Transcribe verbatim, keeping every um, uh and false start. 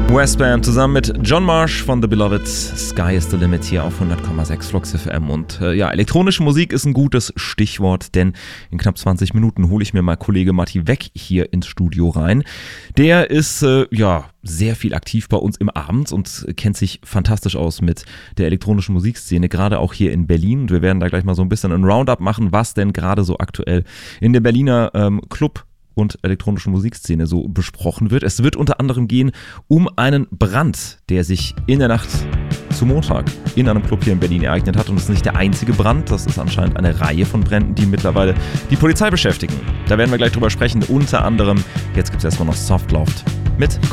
Westbam zusammen mit John Marsh von The Beloved. Sky is the limit hier auf hundert Komma sechs Flux F M. Und äh, ja, elektronische Musik ist ein gutes Stichwort, denn in knapp zwanzig Minuten hole ich mir mal Kollege Matti Weck hier ins Studio rein. Der ist äh, ja sehr viel aktiv bei uns im Abend und kennt sich fantastisch aus mit der elektronischen Musikszene, gerade auch hier in Berlin. Und wir werden da gleich mal so ein bisschen ein Roundup machen, was denn gerade so aktuell in der Berliner ähm, Club- und elektronischen Musikszene so besprochen wird. Es wird unter anderem gehen um einen Brand, der sich in der Nacht zu Montag in einem Club hier in Berlin ereignet hat. Und es ist nicht der einzige Brand, das ist anscheinend eine Reihe von Bränden, die mittlerweile die Polizei beschäftigen. Da werden wir gleich drüber sprechen. Unter anderem, jetzt gibt es erstmal noch Softloft mit